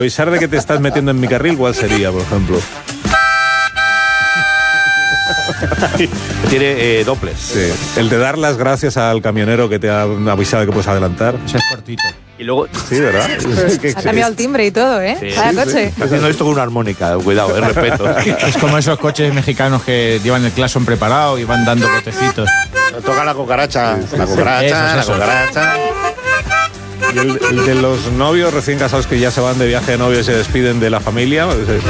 Avisar de que te estás metiendo en mi carril, ¿cuál sería, por ejemplo? Tiene dobles. Sí. El de dar las gracias al camionero que te ha avisado de que puedes adelantar. Ese es cortito. Y luego... Sí, ¿verdad? Ha cambiado el timbre y todo, ¿eh? Sí, Cada coche. Está haciendo esto con una armónica, cuidado, respeto. Es como esos coches mexicanos que llevan el claxon preparado y van dando botecitos. Toca la cucaracha, la cucaracha, la cucaracha. Y el de los novios recién casados que ya se van de viaje de novios y se despiden de la familia.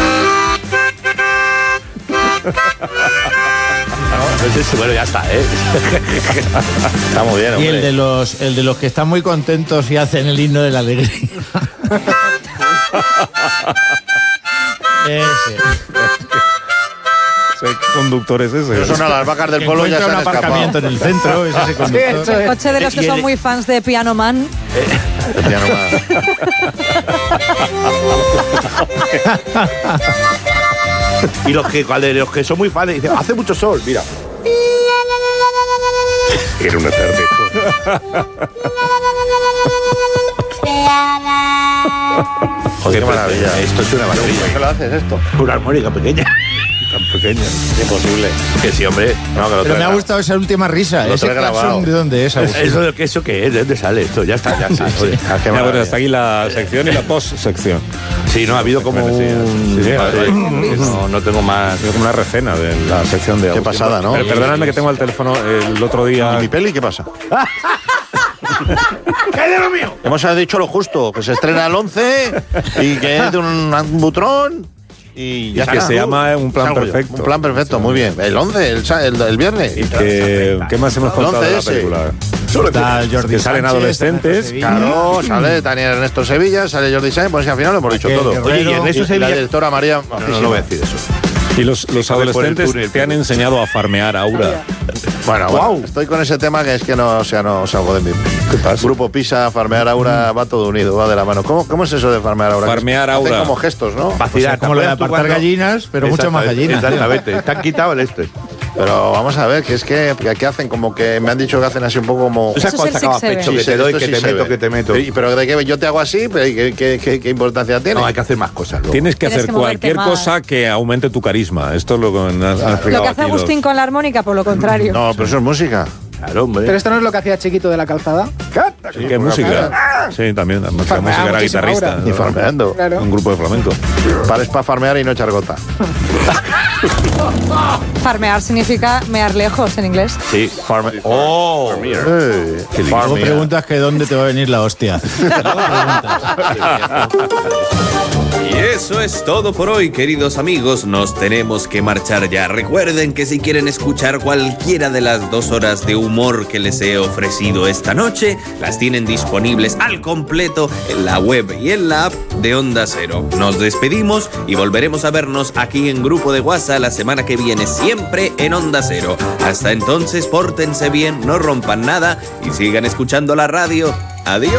Bueno, ya está, ¿eh? Está muy bien, Y hombre. el de los que están muy contentos y hacen el himno de la alegría. Ese. ¿Qué conductor es ese? Pero son a las vacas del Que pueblo, ya se encuentra han un aparcamiento escapado. en el centro, es ese conductor. El coche de los que son muy fans de Piano Man. Ya no más. Y los que son muy fans dicen, hace mucho sol, mira. Era una tarde. Joder, qué maravilla. Esto es una maravilla. ¿Por qué lo haces esto? Una armónica pequeña. Tan pequeña. Es imposible. Que sí, hombre. No, que lo Pero me ha traiga. gustado esa última risa. Lo Ese trae grabado. claxon, ¿de dónde es, Agustín? ¿Eso qué es? ¿De dónde sale esto? Ya está, ya está. Joder. Ah, qué Ya, bueno, maravilla. hasta aquí la sección y la post-sección. Sí, no, ha habido como Sí, un... sí, No tengo más... Es como una recena de la sección de Qué Agustín. pasada, ¿no? Pero perdóname que tengo al teléfono el otro día. ¿Y mi peli qué pasa? ¿Qué hay de lo mío? Hemos dicho lo justo, que se estrena el 11 y que es de un butrón y ya que está. se llama Un Plan Salgo yo. Perfecto. Un plan perfecto, muy bien. El 11, el viernes. ¿Qué más hemos contado de la ese. película? Está Jordi Que salen Sánchez, adolescentes. Ernesto Sevilla. Claro, sale Daniel Ernesto Sevilla, sale Jordi Sánchez, pues al final lo hemos dicho Raquel todo. Guerrero. Oye, y Ernesto Y la Sevilla... directora María. No voy a decir eso. Y los adolescentes te han enseñado a farmear Aura. Bueno, estoy con ese tema que es que no salgo de mí. ¿Qué pasa? Grupo Pisa, farmear Aura, va todo unido, va de la mano. ¿Cómo es eso de farmear Aura? Farmear Hacen Aura. como gestos, ¿no? Vacilar, Como lo de apartar gallinas, pero mucho más gallinas. Exactamente. Te han quitado el este. Pero vamos a ver, que es que aquí hacen como que me han dicho que hacen así un poco como. ¿Tú sabes Eso es cuál el sacaba Six pecho? Seven. Que Sí, te doy, esto que sí te se meto, ve. que te meto. Pero de que yo te hago así, pero ¿qué importancia tiene? No, hay que hacer más cosas luego. Tienes que Tienes hacer que moverte cualquier más. cosa que aumente tu carisma. Esto es lo que han explicado Lo que hace aquí Agustín con la armónica, por lo contrario. No, pero eso es música. Claro, hombre. Pero esto no es lo que hacía Chiquito de la Calzada. ¿Qué música? Sí, también. La música era muchísima guitarrista. Aura. Y farmeando. Claro. Un grupo de flamenco. Pares para farmear y no echar gota. Farmear significa mear lejos en inglés. Sí. ¡Oh! Luego preguntas que dónde te va a venir la hostia. Y eso es todo por hoy, queridos amigos. Nos tenemos que marchar ya. Recuerden que si quieren escuchar cualquiera de las 2 horas de humor que les he ofrecido esta noche, las tienen disponibles al completo en la web y en la app de Onda Cero. Nos despedimos y volveremos a vernos aquí en Grupo de WhatsApp la semana que viene, siempre en Onda Cero. Hasta entonces, pórtense bien, no rompan nada y sigan escuchando la radio. Adiós.